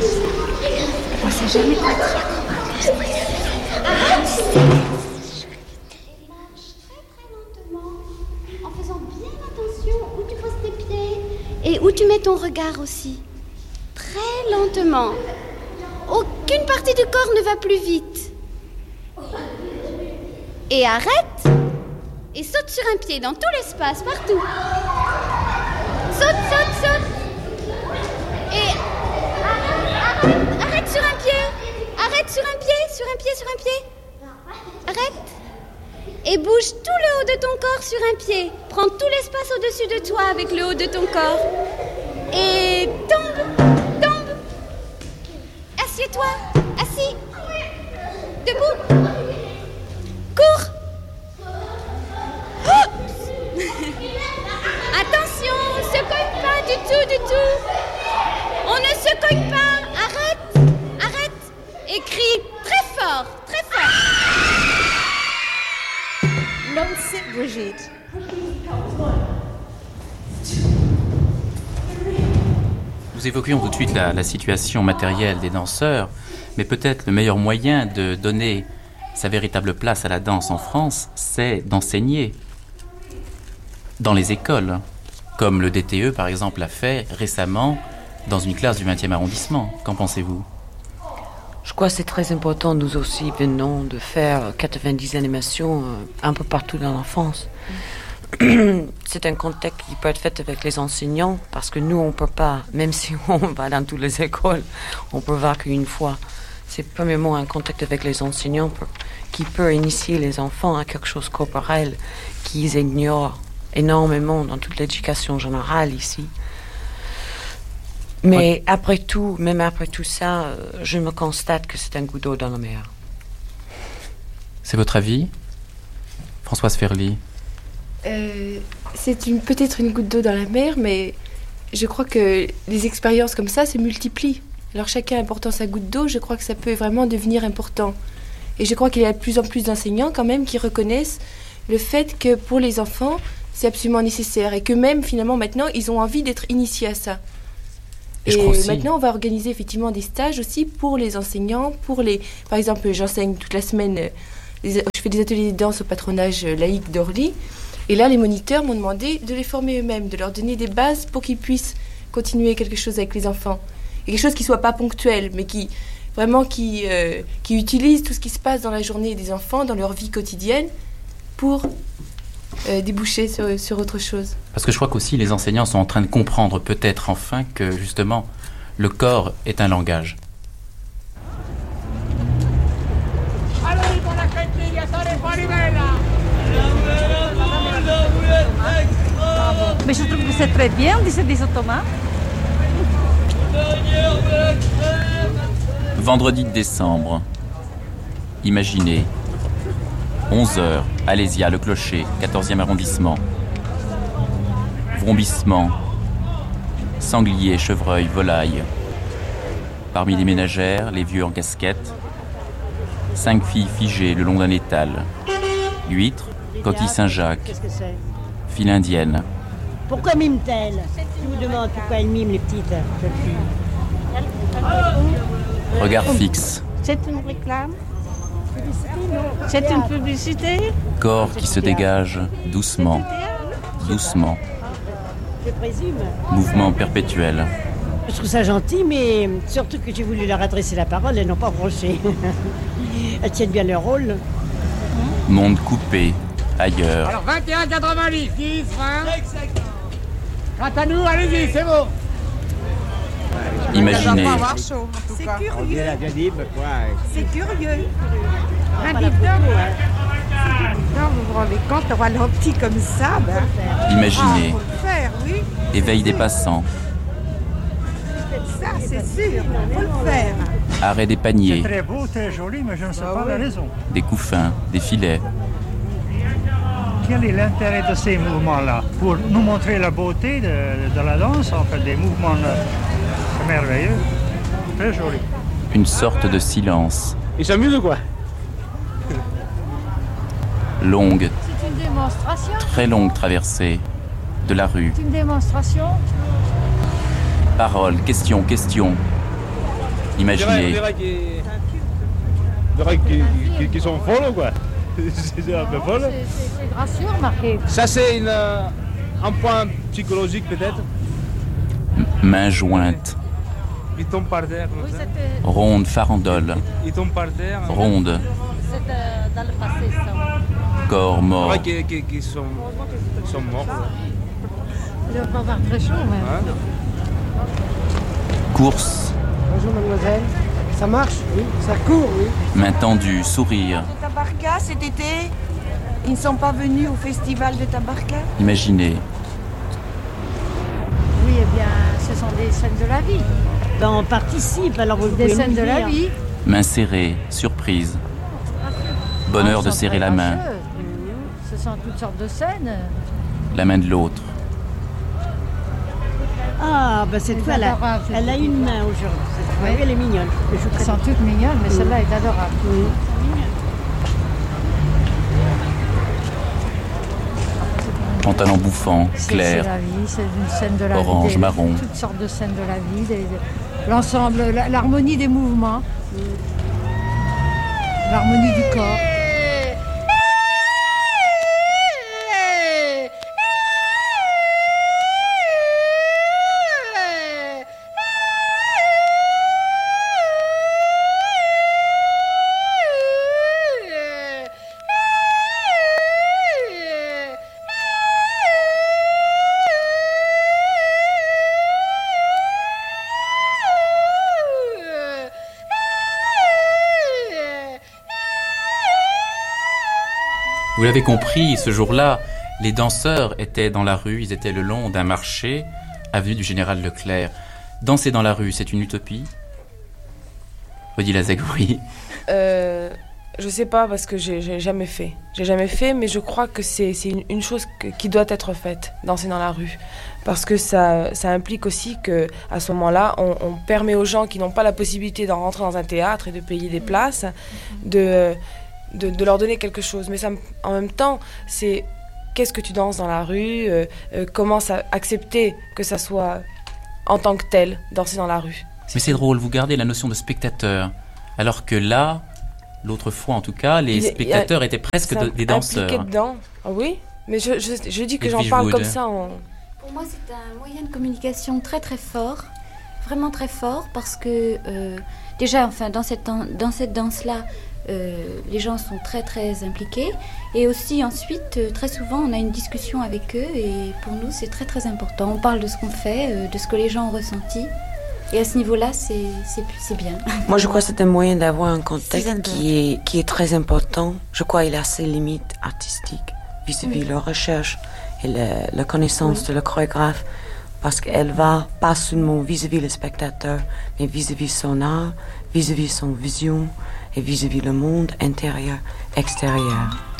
On sait jamais quoi dire. Marche très très lentement, en faisant bien attention où tu poses tes pieds et où tu mets ton regard aussi. Très lentement. Aucune partie du corps ne va plus vite. Et arrête. Et saute sur un pied dans tout l'espace, partout. Saute, saute, saute. Et arrête sur un pied. Arrête sur un pied, sur un pied, sur un pied. Arrête. Et bouge tout le haut de ton corps sur un pied. Prends tout l'espace au-dessus de toi avec le haut de ton corps. Et tombe, tombe. Assieds-toi, assis. Debout. Cours. Oh. Attention, on ne se cogne pas du tout, du tout. On ne se cogne pas. Arrête, arrête. Et crie très fort, très fort. Merci, Brigitte. Nous évoquions tout de suite la situation matérielle des danseurs, mais peut-être le meilleur moyen de donner sa véritable place à la danse en France, c'est d'enseigner dans les écoles, comme le DTE par exemple l'a fait récemment dans une classe du 20e arrondissement. Qu'en pensez-vous ? Je crois que c'est très important, nous aussi venons de faire 90 animations un peu partout dans la France. C'est un contact qui peut être fait avec les enseignants, parce que nous, on ne peut pas, même si on va dans toutes les écoles, on peut voir qu'une fois. C'est premièrement un contact avec les enseignants qui peut initier les enfants à quelque chose de corporel qu'ils ignorent énormément dans toute l'éducation générale ici. Mais après tout, même après tout ça, je me constate que c'est un coup d'eau dans la mer. C'est votre avis, Françoise Ferly ? C'est peut-être une goutte d'eau dans la mer, mais je crois que les expériences comme ça se multiplient. Alors chacun apportant sa goutte d'eau, je crois que ça peut vraiment devenir important. Et je crois qu'il y a de plus en plus d'enseignants quand même qui reconnaissent le fait que pour les enfants, c'est absolument nécessaire. Et que même finalement maintenant, ils ont envie d'être initiés à ça. Et maintenant, on va organiser effectivement des stages aussi pour les enseignants, Par exemple, j'enseigne toute la semaine, je fais des ateliers de danse au patronage laïque d'Orly. Et là, les moniteurs m'ont demandé de les former eux-mêmes, de leur donner des bases pour qu'ils puissent continuer quelque chose avec les enfants. Et quelque chose qui ne soit pas ponctuel, mais qui utilise tout ce qui se passe dans la journée des enfants, dans leur vie quotidienne, pour déboucher sur autre chose. Parce que je crois qu'aussi les enseignants sont en train de comprendre peut-être enfin que justement le corps est un langage. Mais je trouve que c'est très bien, disait Thomas. Vendredi de décembre. Imaginez. 11h, Alésia, Le Clocher, 14e arrondissement. Vrombissement. Sangliers, chevreuils, volailles. Parmi les ménagères, les vieux en casquette. 5 filles figées le long d'un étal. Huîtres, coquille Saint-Jacques. Qu'est-ce que c'est ? File indienne. Pourquoi mime-t-elle ? Je vous demande pourquoi elles miment les petites jeunes filles. Regard fixe. C'est une réclame ? C'est une publicité ? Corps qui se dégage doucement, doucement. Je présume. Mouvement perpétuel. Je trouve ça gentil, mais surtout que j'ai voulu leur adresser la parole, elles n'ont pas broché. Elles tiennent bien leur rôle. Monde coupé, ailleurs. Alors 21,90, 10, 20. Quant à nous, allez-y, c'est bon. Imaginez. C'est curieux. C'est curieux. Un diplôme, Non, vous vous rendez compte, avoir l'anti comme ça, Imaginez. faut le faire, oui. Éveil des passants. Ça, c'est sûr, faut le faire. Arrêt des paniers. Très beau, très joli, mais je ne sais pas la raison. Des couffins, des filets. Quel est l'intérêt de ces mouvements-là ? Pour nous montrer la beauté de la danse, en fait, des mouvements merveilleux, très jolis. Une sorte de silence. Ils s'amusent ou quoi ? Longue, C'est une démonstration. très longue traversée de la rue. C'est une démonstration. Paroles, questions, questions. Imaginez. On dirait qu'ils sont folles, quoi. C'est un peu folle. C'est gracieux, remarquez. Ça, c'est un point psychologique, peut-être. Mains jointes. Ils tombent par terre. Oui, c'était Ronde, farandole. Ils tombent par terre. Ronde. dans le passé, ça. Corps mort. C'est vrai qu'ils sont morts. Il va pas avoir très chaud, même. Hein? Course. Bonjour mademoiselle. Ça marche? Oui. Ça court, oui. Main tendue, sourire. Tabarka cet été, ils ne sont pas venus au festival de Tabarka? Imaginez. Oui, eh bien, ce sont des scènes de la vie. Ben, on participe, alors vous Des pouvez scènes me de la dire. vie. Main serrée, surprise. Bonheur de serrer la main. Ce sont toutes sortes de scènes. La main de l'autre. Ah, ben cette fois, elle a une main aujourd'hui. Cette fois, elle est mignonne. Elles sont toutes mignonnes, mais celle-là est adorable. Pantalon bouffant, C'est clair. la vie, c'est une scène de la Orange, vie. marron. Toutes sortes de scènes de la vie. L'ensemble, l'harmonie des mouvements. L'harmonie du corps. Vous l'avez compris, ce jour-là, les danseurs étaient dans la rue, ils étaient le long d'un marché, avenue du Général Leclerc. Danser dans la rue, c'est une utopie? Odile Azeg, oui. Je sais pas parce que j'ai jamais fait. J'ai jamais fait, mais je crois que c'est une chose qui doit être faite, danser dans la rue. Parce que ça implique aussi que à ce moment-là, on permet aux gens qui n'ont pas la possibilité d'en rentrer dans un théâtre et de payer des places, de leur donner quelque chose. Mais ça, en même temps, c'est qu'est-ce que tu danses dans la rue, comment accepter que ça soit en tant que tel, danser dans la rue. Mais c'est drôle, vous gardez la notion de spectateur, alors que là, l'autre fois en tout cas, les spectateurs étaient presque des danseurs. Impliqué dedans. Ah oui, mais je dis que Et j'en puis parle Wood. comme ça. Pour moi, c'est un moyen de communication très très fort, vraiment très fort, parce que déjà, enfin, dans cette danse-là, les gens sont très très impliqués, et aussi ensuite, très souvent, on a une discussion avec eux, et pour nous, c'est très très important. On parle de ce qu'on fait, de ce que les gens ont ressenti. Et à ce niveau-là, c'est bien. Moi, je crois que c'est un moyen d'avoir un contexte qui est très important. Je crois qu'il a ses limites artistiques vis-à-vis de la recherche et la connaissance de la chorégraphe, parce qu'elle va pas seulement vis-à-vis le spectateur, mais vis-à-vis son art, vis-à-vis son vision et vis-à-vis le monde intérieur, extérieur.